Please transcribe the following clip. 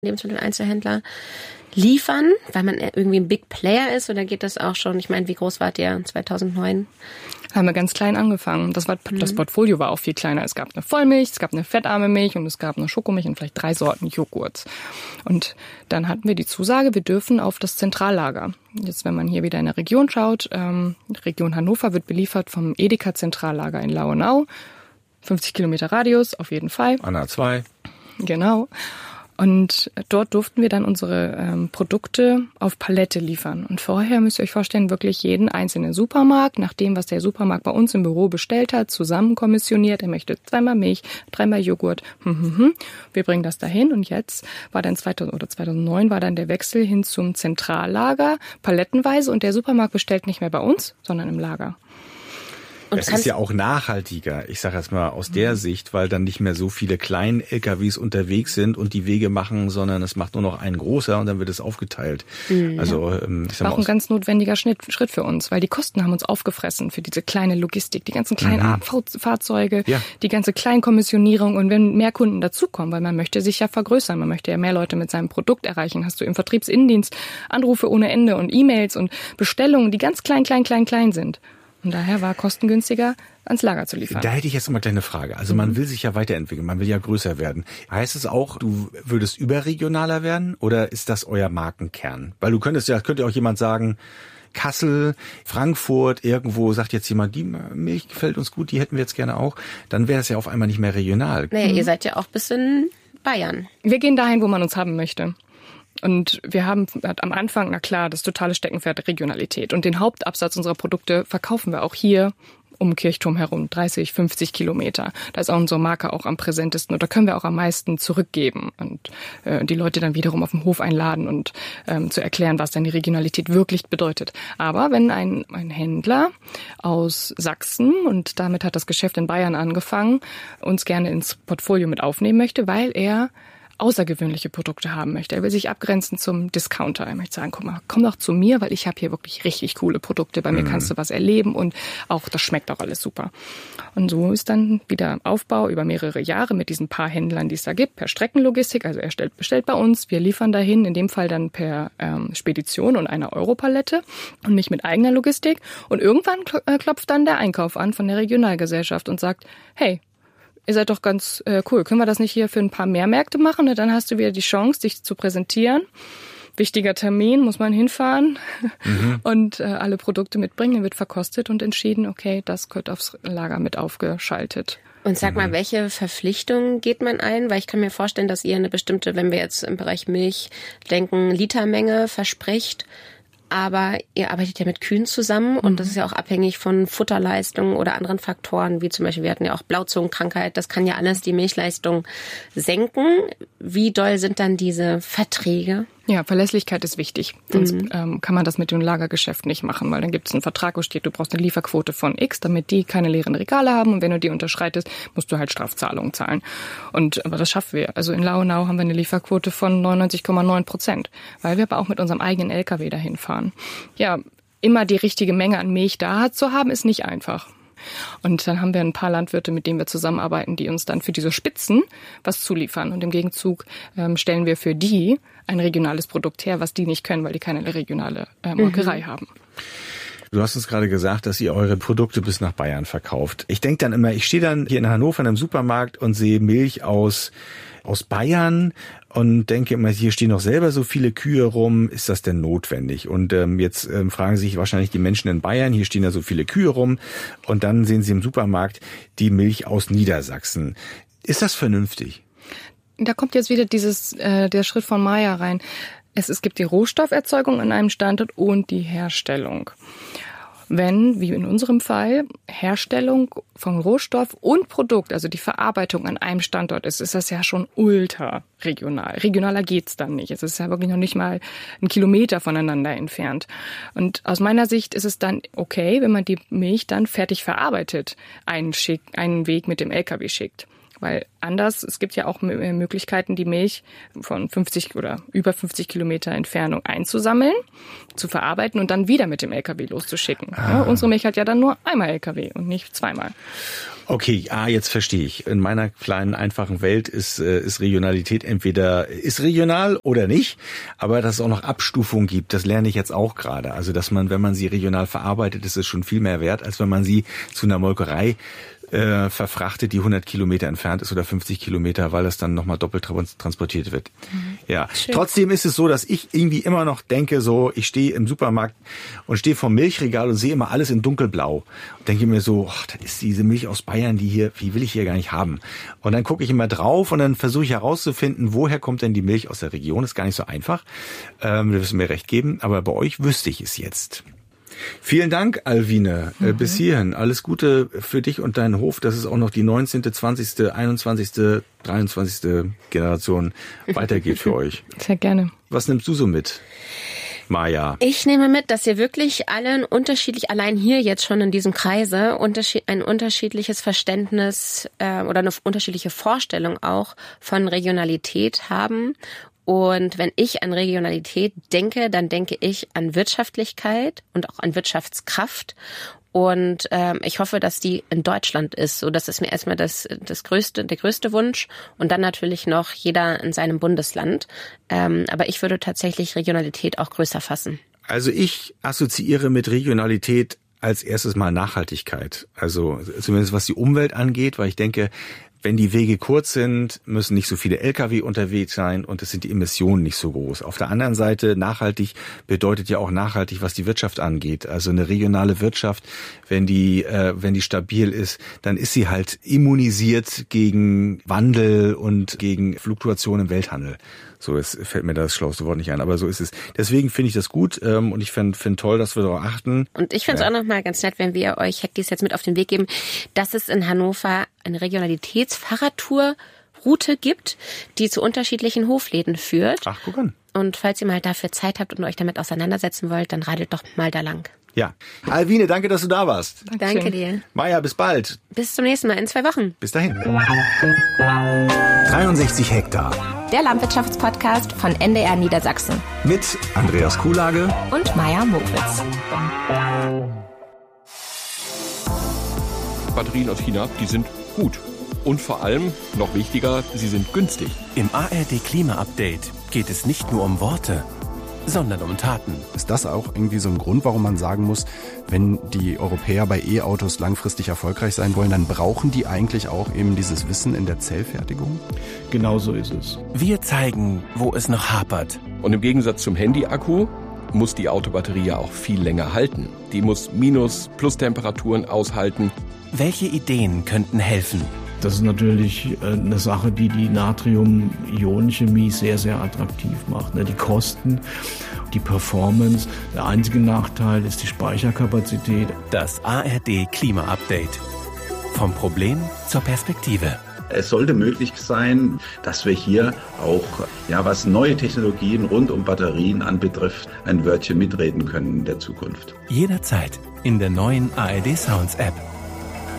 Lebensmitteleinzelhändler liefern, weil man irgendwie ein Big Player ist, oder geht das auch schon? Ich meine, wie groß wart ihr 2009? Haben wir ganz klein angefangen. Das Portfolio war auch viel kleiner. Es gab eine Vollmilch, es gab eine fettarme Milch und es gab eine Schokomilch und vielleicht 3 Sorten Joghurt. Und dann hatten wir die Zusage, wir dürfen auf das Zentrallager. Jetzt, wenn man hier wieder in der Region schaut, Region Hannover wird beliefert vom Edeka Zentrallager in Lauenau. 50 Kilometer Radius, auf jeden Fall. An A2. Genau. Und dort durften wir dann unsere Produkte auf Palette liefern. Und vorher müsst ihr euch vorstellen, wirklich jeden einzelnen Supermarkt, nach dem, was der Supermarkt bei uns im Büro bestellt hat, zusammen kommissioniert. Er möchte 2-mal Milch, 3-mal Joghurt. Wir bringen das dahin. Und jetzt war dann 2009 war dann der Wechsel hin zum Zentrallager, palettenweise. Und der Supermarkt bestellt nicht mehr bei uns, sondern im Lager. Und es ist ja auch nachhaltiger, ich sage jetzt mal aus der Sicht, weil dann nicht mehr so viele kleine LKWs unterwegs sind und die Wege machen, sondern es macht nur noch ein großer und dann wird es aufgeteilt. Also ich sag mal, auch ein ganz notwendiger Schritt für uns, weil die Kosten haben uns aufgefressen für diese kleine Logistik, die ganzen kleinen Fahrzeuge, die ganze Kleinkommissionierung, und wenn mehr Kunden dazukommen, weil man möchte sich ja vergrößern, man möchte ja mehr Leute mit seinem Produkt erreichen, hast du im Vertriebsinnendienst Anrufe ohne Ende und E-Mails und Bestellungen, die ganz klein sind. Und daher war kostengünstiger, ans Lager zu liefern. Da hätte ich jetzt noch mal eine kleine Frage. Also man will sich ja weiterentwickeln, man will ja größer werden. Heißt es auch, du würdest überregionaler werden oder ist das euer Markenkern? Weil könnte ja auch jemand sagen, Kassel, Frankfurt, irgendwo sagt jetzt jemand, die Milch gefällt uns gut, die hätten wir jetzt gerne auch. Dann wäre es ja auf einmal nicht mehr regional. Naja, ihr seid ja auch bis in Bayern. Wir gehen dahin, wo man uns haben möchte. Und wir haben am Anfang, na klar, das totale Steckenpferd Regionalität. Und den Hauptabsatz unserer Produkte verkaufen wir auch hier um Kirchturm herum, 30, 50 Kilometer. Da ist auch unsere Marke auch am präsentesten und da können wir auch am meisten zurückgeben und die Leute dann wiederum auf dem Hof einladen und zu erklären, was denn die Regionalität wirklich bedeutet. Aber wenn ein Händler aus Sachsen, und damit hat das Geschäft in Bayern angefangen, uns gerne ins Portfolio mit aufnehmen möchte, weil er außergewöhnliche Produkte haben möchte. Er will sich abgrenzen zum Discounter. Er möchte sagen, guck mal, komm doch zu mir, weil ich habe hier wirklich richtig coole Produkte. Bei mir kannst du was erleben und auch das schmeckt auch alles super. Und so ist dann wieder Aufbau über mehrere Jahre mit diesen paar Händlern, die es da gibt, per Streckenlogistik. Also er bestellt bei uns, wir liefern dahin, in dem Fall dann per Spedition und einer Europalette und nicht mit eigener Logistik. Und irgendwann klopft dann der Einkauf an von der Regionalgesellschaft und sagt, hey, ihr seid doch ganz cool. Können wir das nicht hier für ein paar mehr Märkte machen? Und dann hast du wieder die Chance, dich zu präsentieren. Wichtiger Termin, muss man hinfahren und alle Produkte mitbringen. Dann wird verkostet und entschieden, okay, das gehört aufs Lager mit aufgeschaltet. Und sag mal, welche Verpflichtungen geht man ein? Weil ich kann mir vorstellen, dass ihr eine bestimmte, wenn wir jetzt im Bereich Milch denken, Litermenge verspricht. Aber ihr arbeitet ja mit Kühen zusammen und das ist ja auch abhängig von Futterleistung oder anderen Faktoren, wie zum Beispiel, wir hatten ja auch Blauzungenkrankheit, das kann ja alles die Milchleistung senken. Wie doll sind dann diese Verträge? Ja, Verlässlichkeit ist wichtig. Sonst kann man das mit dem Lagergeschäft nicht machen, weil dann gibt es einen Vertrag, wo steht, du brauchst eine Lieferquote von X, damit die keine leeren Regale haben. Und wenn du die unterschreitest, musst du halt Strafzahlungen zahlen. Aber das schaffen wir. Also in Lauenau haben wir eine Lieferquote von 99,9%, weil wir aber auch mit unserem eigenen LKW dahin fahren. Ja, immer die richtige Menge an Milch da zu haben, ist nicht einfach. Und dann haben wir ein paar Landwirte, mit denen wir zusammenarbeiten, die uns dann für diese Spitzen was zuliefern. Und im Gegenzug stellen wir für die ein regionales Produkt her, was die nicht können, weil die keine regionale Molkerei haben. Du hast uns gerade gesagt, dass ihr eure Produkte bis nach Bayern verkauft. Ich denke dann immer, ich stehe dann hier in Hannover in einem Supermarkt und sehe Milch aus Bayern und denke immer, hier stehen doch selber so viele Kühe rum, ist das denn notwendig? Und jetzt fragen sich wahrscheinlich die Menschen in Bayern, hier stehen ja so viele Kühe rum und dann sehen sie im Supermarkt die Milch aus Niedersachsen. Ist das vernünftig? Da kommt jetzt wieder der Schritt von Maya rein. Es gibt die Rohstofferzeugung an einem Standort und die Herstellung. Wenn, wie in unserem Fall, Herstellung von Rohstoff und Produkt, also die Verarbeitung an einem Standort ist das ja schon ultra regional. Regionaler geht's dann nicht. Es ist ja wirklich noch nicht mal 1 Kilometer voneinander entfernt. Und aus meiner Sicht ist es dann okay, wenn man die Milch dann fertig verarbeitet, einen Weg mit dem LKW schickt. Weil anders, es gibt ja auch Möglichkeiten, die Milch von 50 oder über 50 Kilometer Entfernung einzusammeln, zu verarbeiten und dann wieder mit dem LKW loszuschicken. Ja, unsere Milch hat ja dann nur einmal LKW und nicht zweimal. Okay, jetzt verstehe ich. In meiner kleinen, einfachen Welt ist Regionalität entweder ist regional oder nicht, aber dass es auch noch Abstufungen gibt, das lerne ich jetzt auch gerade. Also, dass man, wenn man sie regional verarbeitet, ist es schon viel mehr wert, als wenn man sie zu einer Molkerei verfrachtet, die 100 Kilometer entfernt ist oder 50 Kilometer, weil das dann nochmal doppelt transportiert wird. Ja. Schön. Trotzdem ist es so, dass ich irgendwie immer noch denke, so, ich stehe im Supermarkt und stehe vorm Milchregal und sehe immer alles in dunkelblau und denke mir so, das ist diese Milch aus Bayern, die will ich hier gar nicht haben. Und dann gucke ich immer drauf und dann versuche ich herauszufinden, woher kommt denn die Milch aus der Region. Ist gar nicht so einfach. Wir müssen mir recht geben, aber bei euch wüsste ich es jetzt. Vielen Dank, Alwine, bis hierhin. Alles Gute für dich und deinen Hof, dass es auch noch die 19., 20., 21., 23. Generation weitergeht für euch. Sehr gerne. Was nimmst du so mit, Maja? Ich nehme mit, dass ihr wirklich alle unterschiedlich, allein hier jetzt schon in diesem Kreise, ein unterschiedliches Verständnis oder eine unterschiedliche Vorstellung auch von Regionalität haben. Und wenn ich an Regionalität denke, dann denke ich an Wirtschaftlichkeit und auch an Wirtschaftskraft. Und ich hoffe, dass die in Deutschland ist. So, das ist mir erstmal der größte Wunsch. Und dann natürlich noch jeder in seinem Bundesland. Aber ich würde tatsächlich Regionalität auch größer fassen. Also ich assoziiere mit Regionalität als erstes mal Nachhaltigkeit. Also zumindest was die Umwelt angeht, weil ich denke, wenn die Wege kurz sind, müssen nicht so viele Lkw unterwegs sein und es sind die Emissionen nicht so groß. Auf der anderen Seite, nachhaltig bedeutet ja auch nachhaltig, was die Wirtschaft angeht. Also eine regionale Wirtschaft, wenn die stabil ist, dann ist sie halt immunisiert gegen Wandel und gegen Fluktuationen im Welthandel. So, jetzt fällt mir das schlauste Wort nicht ein, aber so ist es. Deswegen finde ich das gut und ich finde toll, dass wir darauf achten. Und ich finde es auch nochmal ganz nett, wenn wir euch Hectis jetzt mit auf den Weg geben, dass es in Hannover eine Regionalitätsfahrradtour-Route gibt, die zu unterschiedlichen Hofläden führt. Ach, guck an. Und falls ihr mal dafür Zeit habt und euch damit auseinandersetzen wollt, dann radelt doch mal da lang. Ja. Alwine, danke, dass du da warst. Danke dir. Maja, bis bald. Bis zum nächsten Mal in 2 Wochen. Bis dahin. 63 Hektar. Der Landwirtschaftspodcast von NDR Niedersachsen. Mit Andreas Kuhlage und Maja Mokwitz. Batterien aus China, die sind gut. Und vor allem, noch wichtiger, sie sind günstig. Im ARD Klima-Update geht es nicht nur um Worte, sondern um Taten. Ist das auch irgendwie so ein Grund, warum man sagen muss, wenn die Europäer bei E-Autos langfristig erfolgreich sein wollen, dann brauchen die eigentlich auch eben dieses Wissen in der Zellfertigung? Genau so ist es. Wir zeigen, wo es noch hapert. Und im Gegensatz zum Handy-Akku muss die Autobatterie ja auch viel länger halten. Die muss Minus-, Plus-Temperaturen aushalten. Welche Ideen könnten helfen? Das ist natürlich eine Sache, die die Natrium-Ionen-Chemie sehr, sehr attraktiv macht. Die Kosten, die Performance. Der einzige Nachteil ist die Speicherkapazität. Das ARD Klima-Update. Vom Problem zur Perspektive. Es sollte möglich sein, dass wir hier auch, was neue Technologien rund um Batterien anbetrifft, ein Wörtchen mitreden können in der Zukunft. Jederzeit in der neuen ARD Sounds App.